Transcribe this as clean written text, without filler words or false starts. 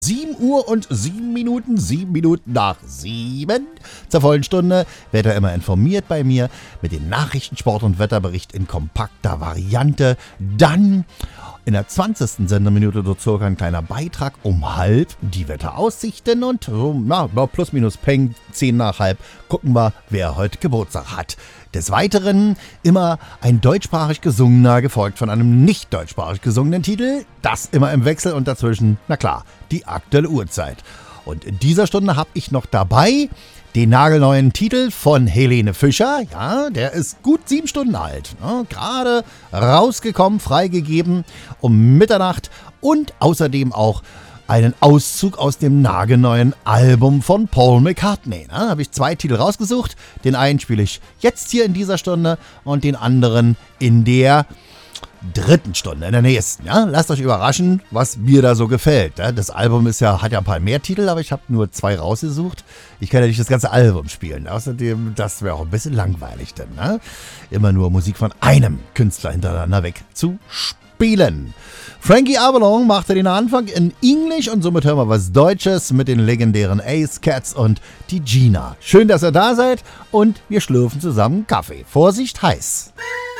7 Uhr und 7 Minuten, 7 Minuten nach 7. Zur vollen Stunde werdet ihr immer informiert bei mir mit den Nachrichten, Sport und Wetterbericht in kompakter Variante. Dann in der 20. Sendeminute so circa ein kleiner Beitrag um halb, die Wetteraussichten und plus minus peng, 10 nach halb, gucken wir, wer heute Geburtstag hat. Des Weiteren immer ein deutschsprachig gesungener, gefolgt von einem nicht deutschsprachig gesungenen Titel. Das immer im Wechsel und dazwischen, na klar, die aktuelle Uhrzeit. Und in dieser Stunde habe ich noch dabei den nagelneuen Titel von Helene Fischer. Ja, der ist gut 7 Stunden alt. Ja, gerade rausgekommen, freigegeben um Mitternacht und außerdem auch einen Auszug aus dem nagelneuen Album von Paul McCartney. Da habe ich 2 Titel rausgesucht. Den einen spiele ich jetzt hier in dieser Stunde und den anderen in der 3. Stunde, in der nächsten. Ja? Lasst euch überraschen, was mir da so gefällt. Ja? Das Album hat ja ein paar mehr Titel, aber ich habe nur 2 rausgesucht. Ich kann ja nicht das ganze Album spielen. Außerdem, das wäre auch ein bisschen langweilig denn. Ne? Immer nur Musik von einem Künstler hintereinander weg zu spielen. Frankie Avalon machte den Anfang in Englisch und somit hören wir was Deutsches mit den legendären Ace Cats und die Gina. Schön, dass ihr da seid und wir schlürfen zusammen Kaffee. Vorsicht, heiß!